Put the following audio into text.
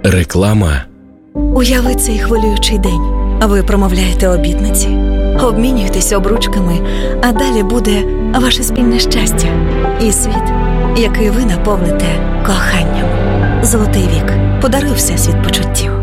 Реклама. Уяви цей хвилюючий день. Ви промовляєте обітниці, обмінюєтеся обручками, а далі буде ваше спільне щастя і світ, який ви наповните коханням. Золотий вік. Подаруй Всесвіт почуттів.